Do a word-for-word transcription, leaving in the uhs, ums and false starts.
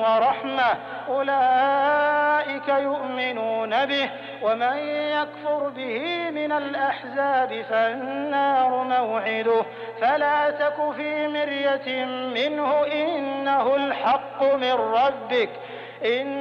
ورحمة أولئك يؤمنون به ومن يكفر به من الأحزاب فالنار موعده فلا تك في مرية منه إنه الحق من ربك إن